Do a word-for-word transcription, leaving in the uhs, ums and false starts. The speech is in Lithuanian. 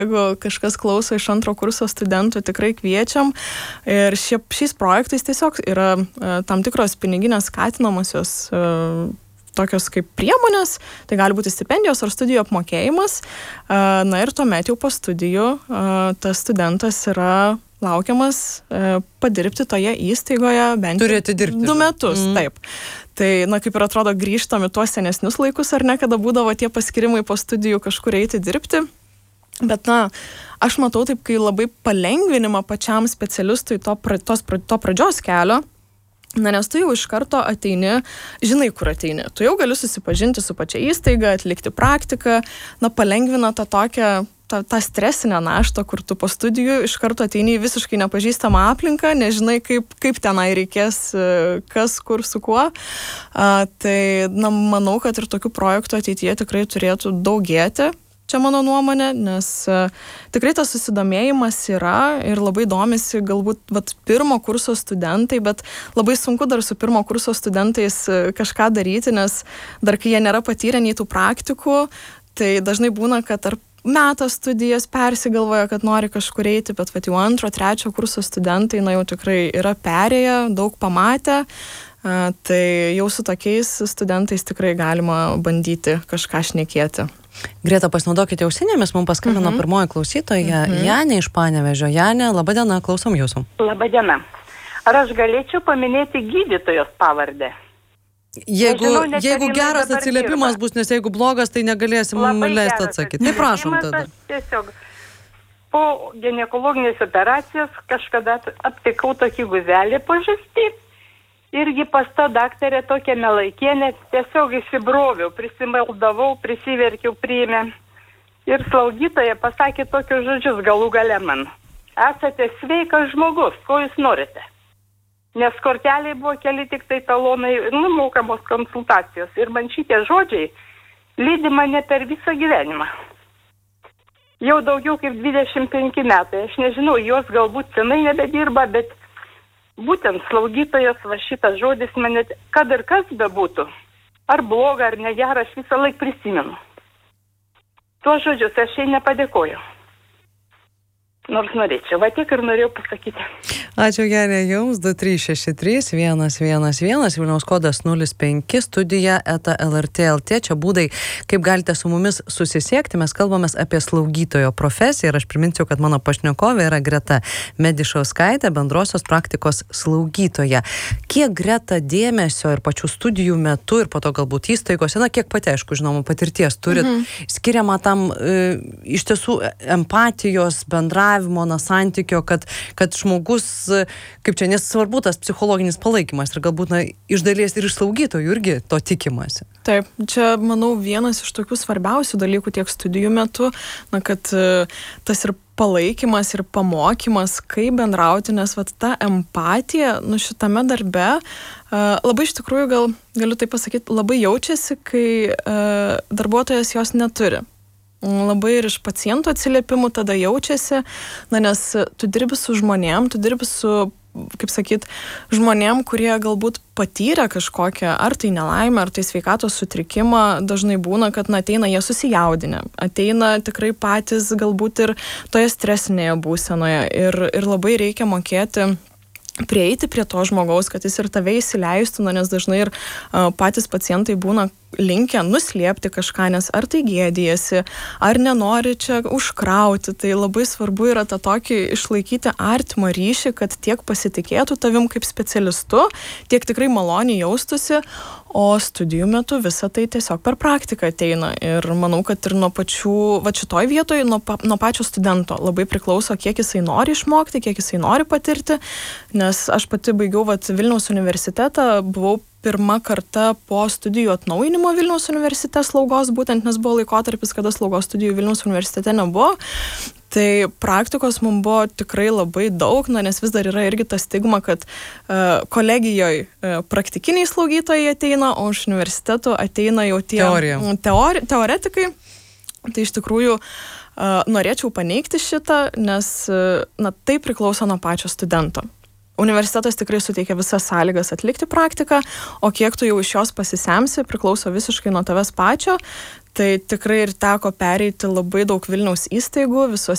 Jeigu kažkas klauso iš antro kurso studentų, tikrai kviečiam. Ir šie, šiais projektais tiesiog yra e, tam tikros piniginės skatinamosios e, tokios kaip priemonės, tai gali būti stipendijos ar studijų apmokėjimas. E, na ir tuomet jau po studijų e, tas studentas yra laukiamas e, padirbti toje įstaigoje bent du metus. Mm. Taip. Tai, na, kaip ir atrodo, grįžtam į tuos senesnius laikus, ar ne, kada būdavo tie paskirimai po studijų kažkur eiti dirbti. Bet, na, aš matau taip, kai labai palengvinimą pačiam specialistui to, tos, to pradžios kelio, na, nes tu jau iš karto ateini, žinai, kur ateini. Tu jau gali susipažinti su pačia įstaiga, atlikti praktiką, na, palengvina tą tokią, tą, tą stresinę naštą, kur tu po studijų iš karto ateini į visiškai nepažįstamą aplinką, nežinai, kaip, kaip tenai reikės, kas, kur, su kuo. A, tai, na, manau, kad ir tokių projektų ateityje tikrai turėtų daugėti. Čia mano nuomonė, nes uh, tikrai tas susidomėjimas yra ir labai domisi galbūt vat, pirmo kurso studentai, bet labai sunku dar su pirmo kurso studentais uh, kažką daryti, nes dar kai jie nėra patyrę nei tų praktikų, tai dažnai būna, kad ar meta studijas persigalvoja, kad nori kažkur eiti, bet vat, jau antro, trečio kurso studentai, na jau tikrai yra perėję, daug pamatę, uh, tai jau su tokiais studentais tikrai galima bandyti kažką šnekėti. Greta, pasinaudokite ausinėmis, mums paskambino uh-huh. pirmoji klausytoja, uh-huh. Janė iš Panevėžio. Janė, laba diena, klausom jūsų. Laba diena. Ar aš galėčiau paminėti gydytojos pavardę? Jeigu, Nežinau, net, jeigu geras atsiliepimas dirba. Bus, nes jeigu blogas, tai negalėsim leisti atsakyti. Tai prašom tada. Tiesiog po ginekologinės operacijos kažkada aptikau tokį guzelį po žastį. Irgi pas tą daktarę tokią melaikienę tiesiog įsibroviau, prisimaldavau, prisiverkiau, priėmė. Ir slaugytoja pasakė tokius žodžius galų gale man. Esate sveikas žmogus, ko jūs norite? Nes korteliai buvo keli tik tai talonai, numokamos konsultacijos. Ir man šitie žodžiai lydi mane per visą gyvenimą. Jau daugiau kaip dvidešimt penki metai. Aš nežinau, jos galbūt senai nebedirba, bet būtent slaugytojas, va šitas žodis mane, kad ir kas bebūtų, ar bloga, ar negera, aš visą laik prisimenu. Tuos žodžius aš jai nepadėkoju. Nors norėčiau, va tiek ir norėjau pasakyti. Ačiū, Janė, jums. Du trys šeši trys vienas vienas vienas, Vilniaus kodas nulis penki, studija eta el er tė taškas el tė. Čia būdai, kaip galite su mumis susisiekti. Mes kalbamės apie slaugytojo profesiją ir aš priminsiu, kad mano pašnekovė yra Greta Medišauskaitė, bendrosios praktikos slaugytoja. Kiek, Greta, dėmesio ir pačių studijų metu ir po to galbūt įstaigose, na, kiek pati, aišku, žinoma, patirties turit, mm-hmm. skiriama tam e, iš tiesų empatijos, bendravimo, na, santykio, kad, kad žmogus, kaip čia, nes svarbu tas psichologinis palaikymas ir galbūt, na, iš dalies ir iš slaugytojų irgi to tikimasi. Taip, čia, manau, vienas iš tokių svarbiausių dalykų tiek studijų metu, na, kad tas ir palaikymas ir pamokymas, kaip bendrauti, nes vat, ta empatija, nu, šitame darbe labai iš tikrųjų, gal galiu tai pasakyti, labai jaučiasi, kai darbuotojas jos neturi. Labai ir iš pacientų atsiliepimų tada jaučiasi, na, nes tu dirbi su žmonėm, tu dirbi su, kaip sakyt, žmonėm, kurie galbūt patyrė kažkokią, ar tai nelaimę, ar tai sveikatos sutrikimą, dažnai būna, kad, na, ateina jie susijaudinę, ateina tikrai patys galbūt ir toje stresinėje būsenoje ir, ir labai reikia mokėti prieiti prie to žmogaus, kad jis ir tave įsileistų, na, nes dažnai ir uh, patys pacientai būna linkę nuslėpti kažką, nes ar tai gėdijasi, ar nenori čia užkrauti, tai labai svarbu yra tą tokį išlaikyti artimą ryšį, kad tiek pasitikėtų tavim kaip specialistu, tiek tikrai maloniai jaustųsi, o studijų metu visą tai tiesiog per praktiką ateina ir manau, kad ir nuo pačių, va šitoj vietoj, nuo, nuo pačio studento labai priklauso, kiek jisai nori išmokti, kiek jisai nori patirti, nes aš pati baigiau va Vilniaus universitetą, buvau pirmą kartą po studijų atnaujinimo Vilniaus universitete slaugos, būtent nes buvo laikotarpis, kada slaugos studijų Vilniaus universitete nebuvo. Tai praktikos mums buvo tikrai labai daug, na, nes vis dar yra irgi ta stigma, kad uh, kolegijoje uh, praktikiniai slaugytojai ateina, o iš universitetų ateina jau tie teori, teoretikai. Tai iš tikrųjų uh, norėčiau paneigti šitą, nes uh, na, tai priklauso nuo pačio studento. Universitetas tikrai suteikia visas sąlygas atlikti praktiką, o kiek tu jau iš jos pasisemsi, priklauso visiškai nuo tavęs pačio. Tai tikrai ir teko pereiti labai daug Vilniaus įstaigų, visuose